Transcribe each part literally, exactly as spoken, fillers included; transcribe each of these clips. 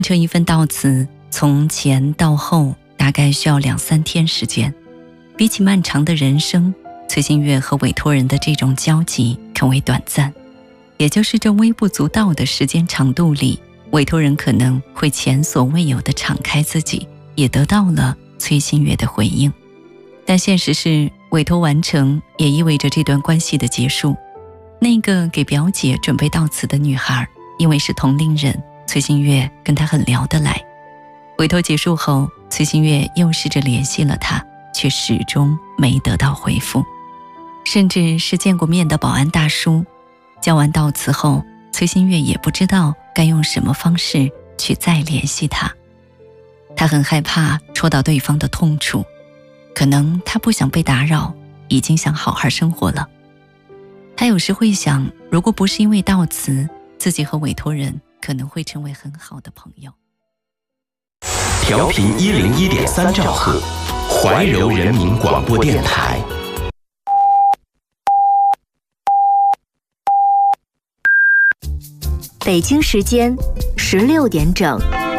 这一份悼词从前到后大概需要两三天时间，比起漫长的人生，崔新月和委托人的这种交集更为短暂。也就是这微不足道的时间长度里，委托人可能会前所未有地敞开自己，也得到了崔新月的回应。但现实是，委托完成也意味着这段关系的结束。那个给表姐准备悼词的女孩，因为是同龄人，崔新月跟她很聊得来。委托结束后，崔新月又试着联系了她，却始终没得到回复。甚至是见过面的保安大叔，交完悼词后，崔新月也不知道该用什么方式去再联系他。他很害怕戳到对方的痛处，可能他不想被打扰，已经想好好生活了。他有时会想，如果不是因为悼词，自己和委托人可能会成为很好的朋友。 调频一零一点三兆赫，怀柔人民广播电台。 北京时间十六点整。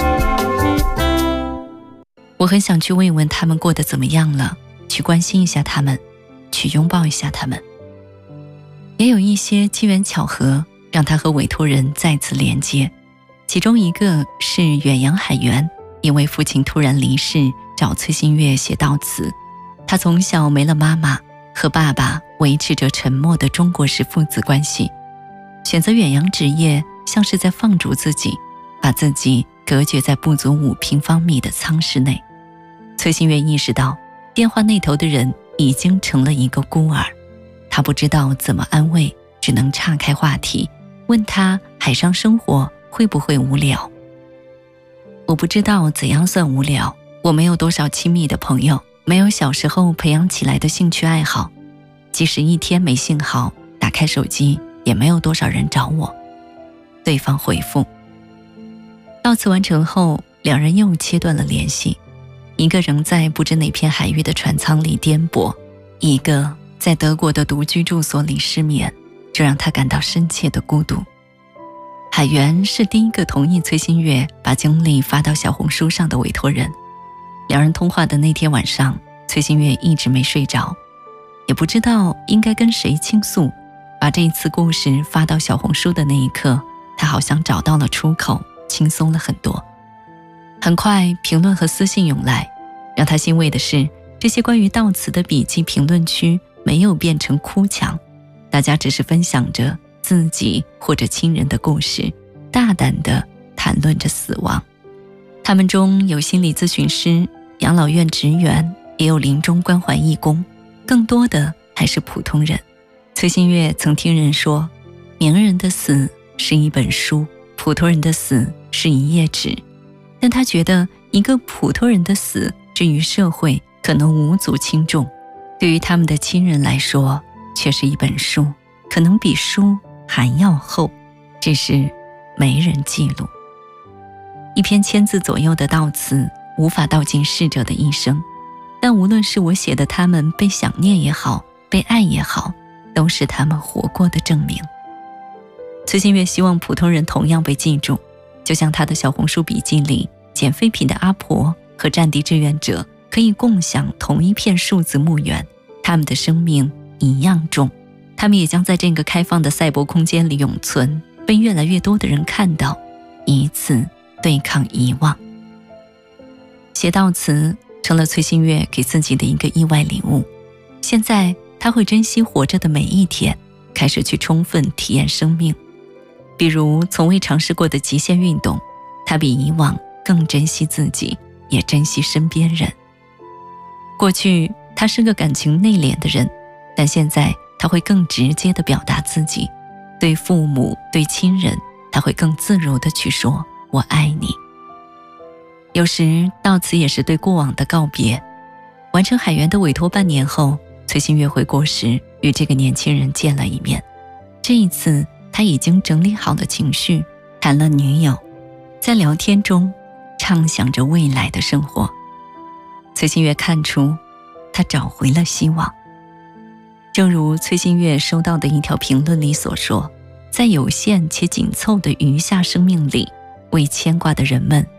我很想去问问他们过得怎么样了，去关心一下他们，去拥抱一下他们。也有一些机缘巧合让他和委托人再次连接，其中一个是远洋海员，因为父亲突然离世，找崔新月写悼词。他从小没了妈妈，和爸爸维持着沉默的中国式父子关系，选择远洋职业像是在放逐自己，把自己隔绝在不足五平方米的舱室内。崔新月意识到，电话那头的人已经成了一个孤儿，他不知道怎么安慰，只能岔开话题，问他海上生活会不会无聊。我不知道怎样算无聊，我没有多少亲密的朋友，没有小时候培养起来的兴趣爱好，即使一天没信号，打开手机也没有多少人找我。对方回复。悼词完成后，两人又切断了联系，一个仍在不知哪片海域的船舱里颠簸，一个在德国的独居住所里失眠，这让他感到深切的孤独。海员是第一个同意崔新月把经历发到小红书上的委托人。两人通话的那天晚上，崔新月一直没睡着，也不知道应该跟谁倾诉。把这一次故事发到小红书的那一刻，他好像找到了出口，轻松了很多。很快评论和私信涌来，让他欣慰的是，这些关于悼词的笔记评论区没有变成哭墙，大家只是分享着自己或者亲人的故事，大胆地谈论着死亡。他们中有心理咨询师、养老院职员，也有临终关怀义工，更多的还是普通人。崔新月曾听人说，名人的死是一本书，普通人的死是一页纸。但他觉得一个普通人的死至于社会可能无足轻重，对于他们的亲人来说却是一本书，可能比书还要厚，只是没人记录。一篇千字左右的悼词无法道尽逝者的一生，但无论是我写的他们被想念也好，被爱也好，都是他们活过的证明。崔新月希望普通人同样被记住，就像他的小红书笔记里，捡废品的阿婆和战地志愿者可以共享同一片数字墓园，他们的生命一样重，他们也将在这个开放的赛博空间里永存，被越来越多的人看到，以此对抗遗忘。写悼词成了崔新月给自己的一个意外礼物，现在他会珍惜活着的每一天，开始去充分体验生命。比如从未尝试过的极限运动，他比以往更珍惜自己，也珍惜身边人。过去他是个感情内敛的人，但现在他会更直接地表达自己，对父母、对亲人，他会更自如地去说我爱你。有时悼词也是对过往的告别。完成海员的委托半年后，崔新月回国时与这个年轻人见了一面。这一次他已经整理好了情绪，谈了女友，在聊天中畅想着未来的生活。崔新月看出他找回了希望。正如崔新月收到的一条评论里所说，在有限且紧凑的余下生命里，为牵挂的人们